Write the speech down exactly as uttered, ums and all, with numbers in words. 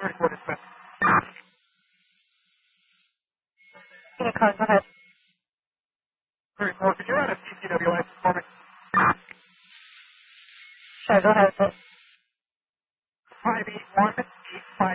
thirty-four dispatch. Yeah, car, go ahead. thirty-four, could you run a C C W license for me? Sure, go ahead. five eight one eight five